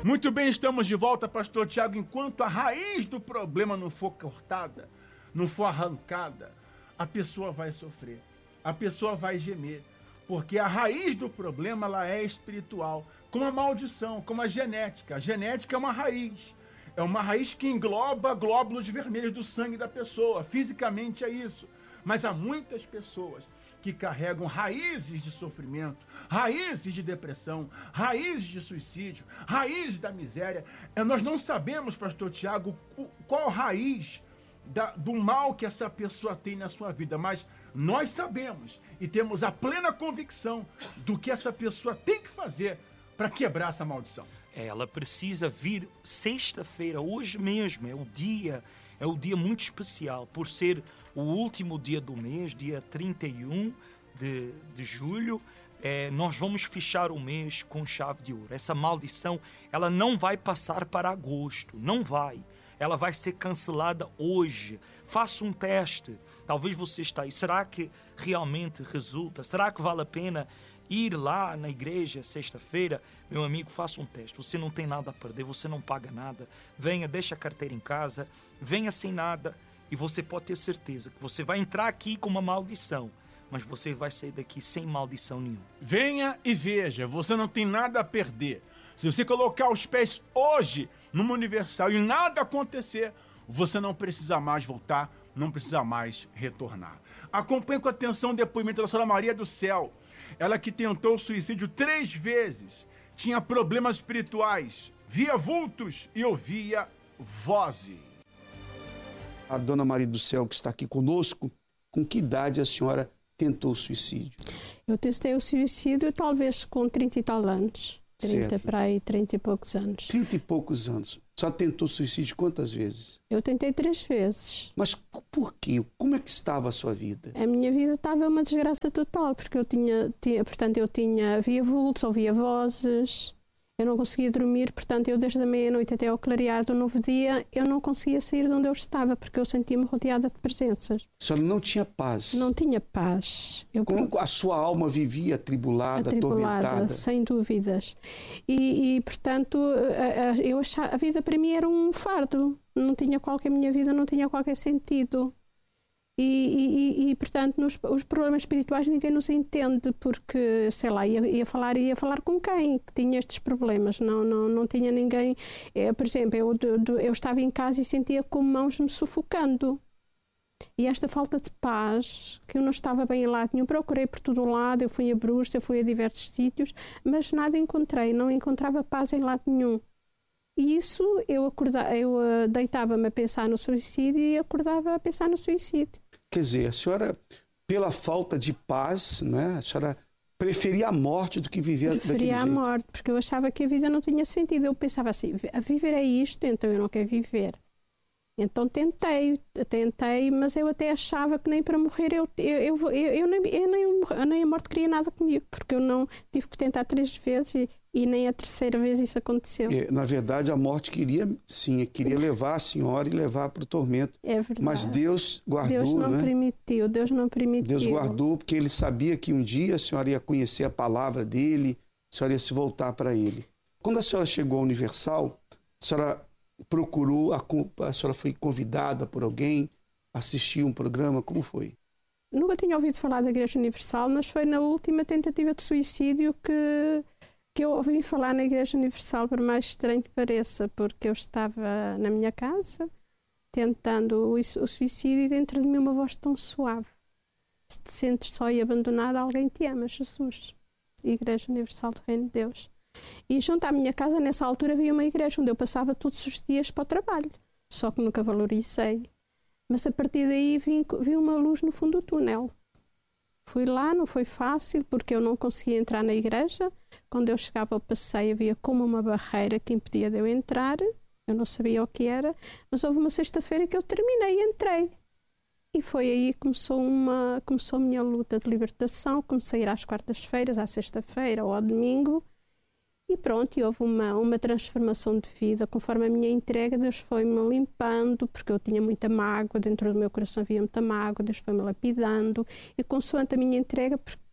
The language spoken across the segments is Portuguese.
Muito bem, estamos de volta, pastor Tiago. Enquanto a raiz do problema não for cortada, não for arrancada, a pessoa vai sofrer, a pessoa vai gemer, porque a raiz do problema ela é espiritual, como a maldição, como a genética. A genética é uma raiz que engloba glóbulos vermelhos do sangue da pessoa, fisicamente é isso. Mas há muitas pessoas que carregam raízes de sofrimento, raízes de depressão, raízes de suicídio, raízes da miséria. Nós não sabemos, pastor Tiago, qual raiz do mal que essa pessoa tem na sua vida, mas nós sabemos e temos a plena convicção do que essa pessoa tem que fazer para quebrar essa maldição. Ela precisa vir sexta-feira, hoje mesmo, é o dia muito especial, por ser o último dia do mês, dia 31 de julho. Nós vamos fechar o mês com chave de ouro. Essa maldição, ela não vai passar para agosto, não vai. Ela vai ser cancelada hoje. Faça um teste. Talvez você está aí. Será que realmente resulta? Será que vale a pena ir lá na igreja sexta-feira? Meu amigo, faça um teste. Você não tem nada a perder, você não paga nada. Venha, deixa a carteira em casa, venha sem nada e você pode ter certeza que você vai entrar aqui com uma maldição, mas você vai sair daqui sem maldição nenhuma. Venha e veja, você não tem nada a perder. Se você colocar os pés hoje numa Universal e nada acontecer, você não precisa mais voltar, não precisa mais retornar. Acompanhe com atenção o depoimento da senhora Maria do Céu. Ela que tentou suicídio 3 vezes, tinha problemas espirituais, via vultos e ouvia vozes. A dona Maria do Céu, que está aqui conosco, com que idade a senhora tentou o suicídio? Eu testei o suicídio talvez com 30 e tal anos. 30 para aí, 30 e poucos anos. 30 e poucos anos. Só tentou suicídio quantas vezes? Eu tentei 3 vezes. Mas por quê? Como é que estava a sua vida? A minha vida estava uma desgraça total, porque eu via vultos, ouvia vozes, eu não conseguia dormir, portanto eu desde a meia-noite até ao clarear do novo dia, eu não conseguia sair de onde eu estava, porque eu sentia-me rodeada de presenças. A senhora não tinha paz? Não tinha paz. Como a sua alma vivia atribulada, atormentada? Sem dúvidas. E portanto, eu achava, a vida para mim era um fardo. Minha vida não tinha qualquer sentido. E portanto, os problemas espirituais ninguém nos entende, porque, sei lá, ia falar com quem que tinha estes problemas, não tinha ninguém. Por exemplo, eu estava em casa e sentia como mãos me sufocando. E esta falta de paz, que eu não estava bem em lado nenhum, procurei por todo o lado, eu fui a Brusque, eu fui a diversos sítios, mas nada encontrei, não encontrava paz em lado nenhum. E isso, eu deitava-me a pensar no suicídio e acordava a pensar no suicídio. Quer dizer, a senhora, pela falta de paz, né, a senhora preferia a morte do que viver daquele jeito? Preferia a morte, porque eu achava que a vida não tinha sentido. Eu pensava assim, a viver é isto, então eu não quero viver. Então tentei, mas eu até achava que nem para morrer nem a morte queria nada comigo, porque eu não tive que tentar 3 vezes e nem a terceira vez isso aconteceu. Na verdade, a morte queria levar a senhora e levar para o tormento. É verdade. Mas Deus guardou, Deus não permitiu. Deus guardou, porque Ele sabia que um dia a senhora ia conhecer a palavra dEle, a senhora ia se voltar para Ele. Quando a senhora chegou à Universal, a senhora a senhora foi convidada por alguém, assistiu um programa, como foi? Nunca tinha ouvido falar da Igreja Universal, mas foi na última tentativa de suicídio que eu ouvi falar na Igreja Universal, por mais estranho que pareça, porque eu estava na minha casa tentando o suicídio e dentro de mim uma voz tão suave. Se te sentes só e abandonada, alguém te ama, Jesus. Igreja Universal do Reino de Deus. E junto à minha casa, nessa altura, havia uma igreja onde eu passava todos os dias para o trabalho, só que nunca valorizei. Mas a partir daí vi uma luz no fundo do túnel. Fui lá, não foi fácil, porque eu não conseguia entrar na igreja. Quando eu chegava ao passeio, havia como uma barreira que impedia de eu entrar. Eu não sabia o que era, mas houve uma sexta-feira que eu terminei e entrei. E foi aí que começou a minha luta de libertação. Comecei a ir às quartas-feiras, à sexta-feira ou ao domingo. E pronto, e houve uma transformação de vida. Conforme a minha entrega, Deus foi-me limpando, porque eu tinha muita mágoa, dentro do meu coração havia muita mágoa, Deus foi-me lapidando. E consoante a minha entrega,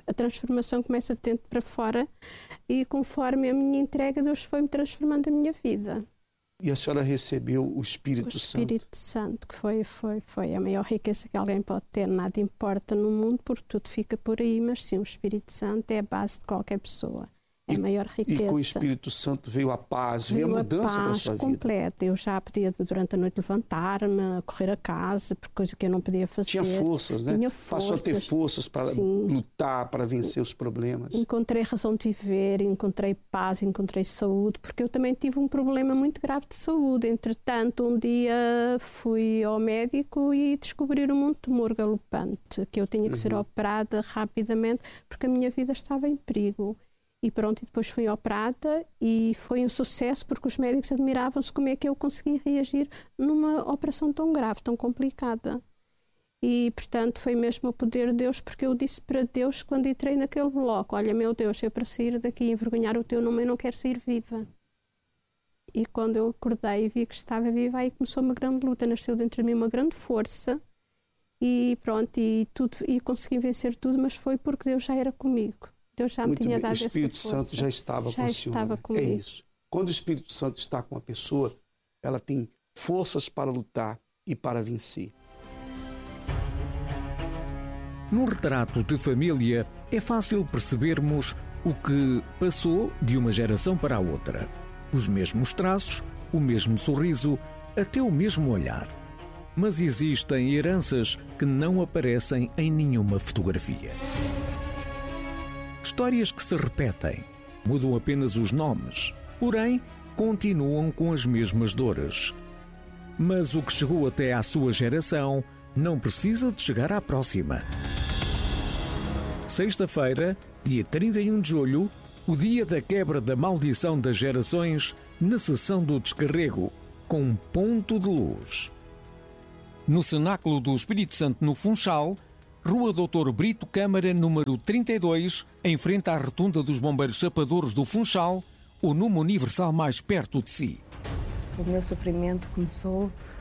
A transformação começa de dentro para fora e conforme a minha entrega, Deus foi-me transformando a minha vida. E a senhora recebeu o Espírito Santo? O Espírito Santo, que foi a maior riqueza que alguém pode ter. Nada importa no mundo, porque tudo fica por aí, mas sim, o Espírito Santo é a base de qualquer pessoa. É a maior riqueza. E com o Espírito Santo veio a paz, veio a mudança para a sua vida. Completa. Eu já podia durante a noite levantar-me, correr a casa, por coisa que eu não podia fazer. Tinha forças, né? Passou a ter forças para lutar, para vencer os problemas. Encontrei razão de viver, encontrei paz, encontrei saúde, porque eu também tive um problema muito grave de saúde. Entretanto, um dia fui ao médico e descobriram um tumor galopante, que eu tinha que ser operada rapidamente, porque a minha vida estava em perigo. E pronto, e depois fui operada e foi um sucesso porque os médicos admiravam-se como é que eu conseguia reagir numa operação tão grave, tão complicada. E, portanto, foi mesmo o poder de Deus, porque eu disse para Deus quando entrei naquele bloco, olha, meu Deus, eu para sair daqui e envergonhar o teu nome, eu não quero sair viva. E quando eu acordei e vi que estava viva, aí começou uma grande luta, nasceu dentro de mim uma grande força e pronto, e consegui vencer tudo, mas foi porque Deus já era comigo. Deus já me tinha dado essa força. O Espírito Santo já estava com a senhora. Estava comigo. É isso. Quando o Espírito Santo está com a pessoa, ela tem forças para lutar e para vencer. No retrato de família, é fácil percebermos o que passou de uma geração para a outra. Os mesmos traços, o mesmo sorriso, até o mesmo olhar. Mas existem heranças que não aparecem em nenhuma fotografia. Histórias que se repetem, mudam apenas os nomes, porém continuam com as mesmas dores. Mas o que chegou até à sua geração não precisa de chegar à próxima. Sexta-feira, dia 31 de julho, o dia da quebra da maldição das gerações, na sessão do descarrego, com um ponto de luz. No Cenáculo do Espírito Santo no Funchal, Rua Doutor Brito Câmara, número 32, em frente à Rotunda dos Bombeiros Chapadores do Funchal, o número universal mais perto de si. O meu sofrimento começou